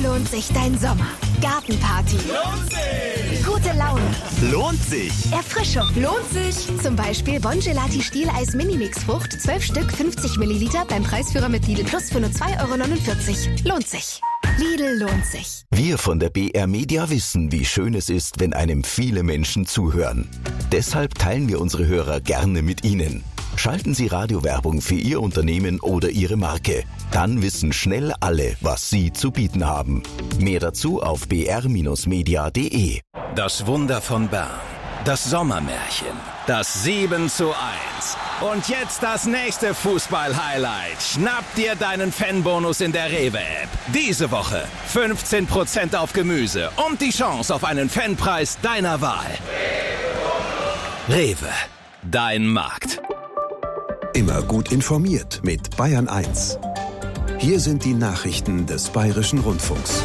lohnt sich dein Sommer? Gartenparty. Lohnt sich! Gute Laune. Lohnt sich! Erfrischung. Lohnt sich. Zum Beispiel Bongelati Stieleis Minimix-Frucht, 12 Stück, 50 Milliliter beim Preisführer mit Lidl Plus für nur 2,49 €. Lohnt sich. Lidl lohnt sich. Wir von der BR Media wissen, wie schön es ist, wenn einem viele Menschen zuhören. Deshalb teilen wir unsere Hörer gerne mit Ihnen. Schalten Sie Radiowerbung für Ihr Unternehmen oder Ihre Marke. Dann wissen schnell alle, was Sie zu bieten haben. Mehr dazu auf br-media.de. Das Wunder von Bern. Das Sommermärchen. Das 7:1. Und jetzt das nächste Fußball-Highlight. Schnapp dir deinen Fanbonus in der Rewe-App. Diese Woche 15% auf Gemüse und die Chance auf einen Fanpreis deiner Wahl. Rewe. Dein Markt. Immer gut informiert mit Bayern 1. Hier sind die Nachrichten des Bayerischen Rundfunks.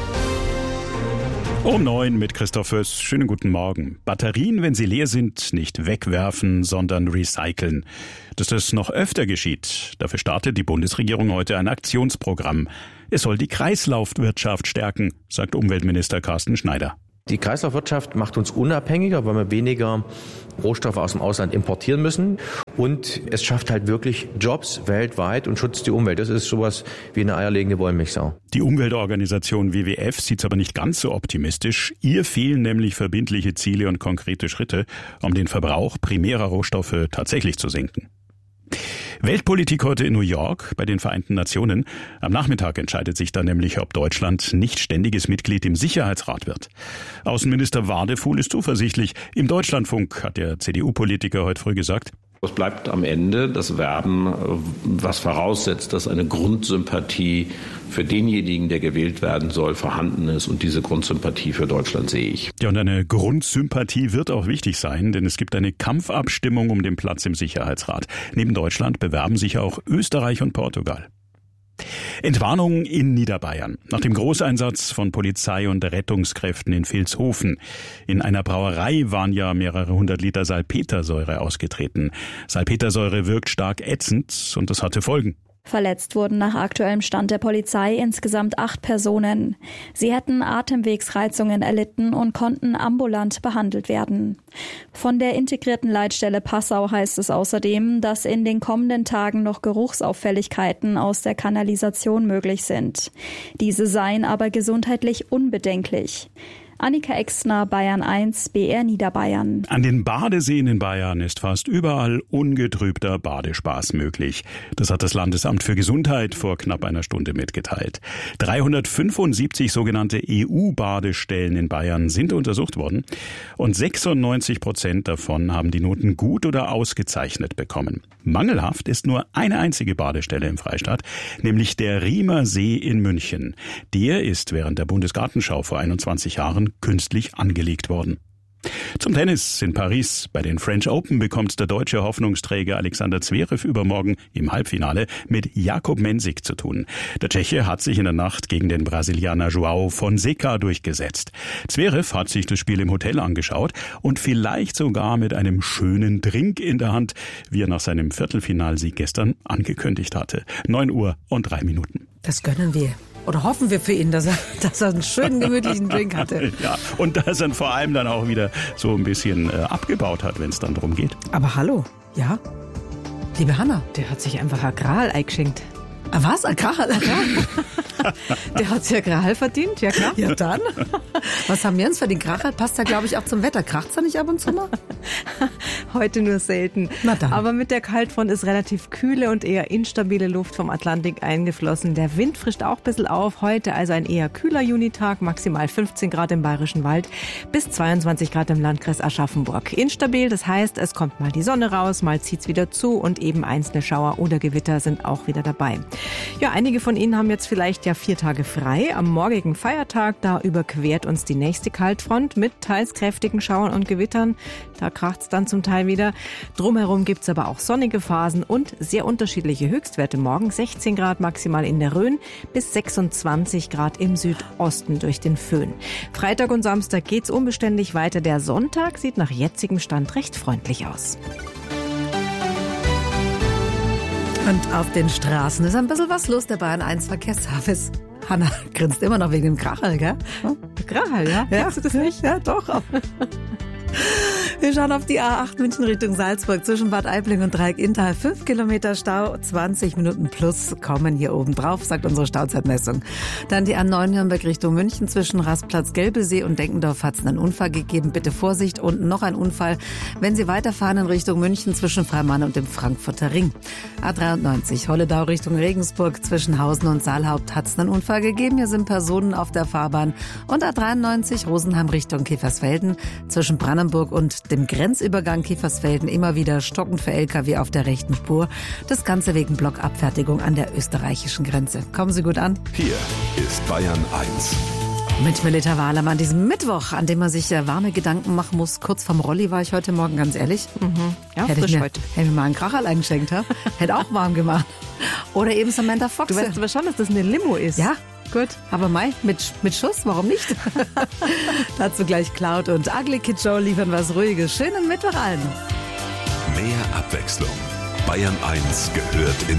Um 9 mit Christoph Föß. Schönen guten Morgen. Batterien, wenn sie leer sind, nicht wegwerfen, sondern recyceln. Dass das noch öfter geschieht, dafür startet die Bundesregierung heute ein Aktionsprogramm. Es soll die Kreislaufwirtschaft stärken, sagt Umweltminister Carsten Schneider. Die Kreislaufwirtschaft macht uns unabhängiger, weil wir weniger Rohstoffe aus dem Ausland importieren müssen. Und es schafft halt wirklich Jobs weltweit und schützt die Umwelt. Das ist sowas wie eine eierlegende Wollmilchsau. Die Umweltorganisation WWF sieht es aber nicht ganz so optimistisch. Ihr fehlen nämlich verbindliche Ziele und konkrete Schritte, um den Verbrauch primärer Rohstoffe tatsächlich zu senken. Weltpolitik heute in New York bei den Vereinten Nationen. Am Nachmittag entscheidet sich dann nämlich, ob Deutschland nicht ständiges Mitglied im Sicherheitsrat wird. Außenminister Wadefuhl ist zuversichtlich. Im Deutschlandfunk hat der CDU-Politiker heute früh gesagt: Es bleibt am Ende das Werben, was voraussetzt, dass eine Grundsympathie für denjenigen, der gewählt werden soll, vorhanden ist. Und diese Grundsympathie für Deutschland sehe ich. Ja, und eine Grundsympathie wird auch wichtig sein, denn es gibt eine Kampfabstimmung um den Platz im Sicherheitsrat. Neben Deutschland bewerben sich auch Österreich und Portugal. Entwarnung in Niederbayern. Nach dem Großeinsatz von Polizei und Rettungskräften in Vilshofen. In einer Brauerei waren ja mehrere 100 Liter Salpetersäure ausgetreten. Salpetersäure wirkt stark ätzend und das hatte Folgen. Verletzt wurden nach aktuellem Stand der Polizei insgesamt 8 Personen. Sie hätten Atemwegsreizungen erlitten und konnten ambulant behandelt werden. Von der integrierten Leitstelle Passau heißt es außerdem, dass in den kommenden Tagen noch Geruchsauffälligkeiten aus der Kanalisation möglich sind. Diese seien aber gesundheitlich unbedenklich. Annika Exner, Bayern 1, BR Niederbayern. An den Badeseen in Bayern ist fast überall ungetrübter Badespaß möglich. Das hat das Landesamt für Gesundheit vor knapp einer Stunde mitgeteilt. 375 sogenannte EU-Badestellen in Bayern sind untersucht worden und 96% davon haben die Noten gut oder ausgezeichnet bekommen. Mangelhaft ist nur eine einzige Badestelle im Freistaat, nämlich der Riemer See in München. Der ist während der Bundesgartenschau vor 21 Jahren künstlich angelegt worden. Zum Tennis in Paris. Bei den French Open bekommt der deutsche Hoffnungsträger Alexander Zverev übermorgen im Halbfinale mit Jakub Mensik zu tun. Der Tscheche hat sich in der Nacht gegen den Brasilianer João Fonseca durchgesetzt. Zverev hat sich das Spiel im Hotel angeschaut und vielleicht sogar mit einem schönen Drink in der Hand, wie er nach seinem Viertelfinalsieg gestern angekündigt hatte. 9:03. Das gönnen wir. Oder hoffen wir für ihn, dass er einen schönen, gemütlichen Drink hatte. Ja, und dass er vor allem dann auch wieder so ein bisschen abgebaut hat, wenn es dann darum geht. Aber hallo, ja? Liebe Hanna, der hat sich einfach ein Gral eingeschenkt. Ah, was? Ein Gral? Der hat sich ja Gral verdient, ja klar. Ja dann. Was haben wir uns verdient? Gral passt ja, glaube ich, auch zum Wetter. Kracht's da nicht ab und zu mal? Heute nur selten. Na dann. Aber mit der Kaltfront ist relativ kühle und eher instabile Luft vom Atlantik eingeflossen. Der Wind frischt auch ein bisschen auf. Heute also ein eher kühler Junitag, maximal 15 Grad im Bayerischen Wald, bis 22 Grad im Landkreis Aschaffenburg. Instabil, das heißt, es kommt mal die Sonne raus, mal zieht's wieder zu und eben einzelne Schauer oder Gewitter sind auch wieder dabei. Ja, einige von Ihnen haben jetzt vielleicht ja 4 Tage frei. Am morgigen Feiertag, da überquert uns die nächste Kaltfront mit teils kräftigen Schauern und Gewittern. Da kracht's dann zum Teil wieder. Drumherum gibt's aber auch sonnige Phasen und sehr unterschiedliche Höchstwerte morgen. 16 Grad maximal in der Rhön bis 26 Grad im Südosten durch den Föhn. Freitag und Samstag geht's unbeständig weiter. Der Sonntag sieht nach jetzigem Stand recht freundlich aus. Und auf den Straßen ist ein bisschen was los. Der Bayern 1 Verkehrsservice Hanna grinst immer noch wegen dem Krachel, gell? Krachel, ja? Ja. Kennst du das nicht? Ja, doch. Wir schauen auf die A8 München Richtung Salzburg zwischen Bad Aibling und Dreieck-Inntal. 5 Kilometer Stau, 20 Minuten plus kommen hier oben drauf, sagt unsere Stauzeitmessung. Dann die A9 Nürnberg Richtung München zwischen Rastplatz Gelbesee und Denkendorf hat es einen Unfall gegeben. Bitte Vorsicht und noch ein Unfall, wenn Sie weiterfahren in Richtung München zwischen Freimann und dem Frankfurter Ring. A93 Holledau Richtung Regensburg zwischen Hausen und Saalhaupt hat es einen Unfall gegeben. Hier sind Personen auf der Fahrbahn. Und A93 Rosenheim Richtung Kiefersfelden zwischen Brandenburg und dem Grenzübergang Kiefersfelden immer wieder stockend für LKW auf der rechten Spur. Das Ganze wegen Blockabfertigung an der österreichischen Grenze. Kommen Sie gut an. Hier ist Bayern 1. Mit Melita Wahlam an diesem Mittwoch, an dem man sich warme Gedanken machen muss. Kurz vorm Rolli war ich heute Morgen, ganz ehrlich. Ja, Hätte frisch ich heute. mir mal einen Kracherl eingeschenkt. Hätte auch warm gemacht. Oder eben Samantha Fox. Du weißt aber schon, dass das eine Limo ist. Ja, gut. Aber Mai, mit Schuss, warum nicht? Dazu gleich Cloud und Ugly Kid Joe liefern was Ruhiges. Schönen Mittwoch allen. Mehr Abwechslung. Bayern 1 gehört ins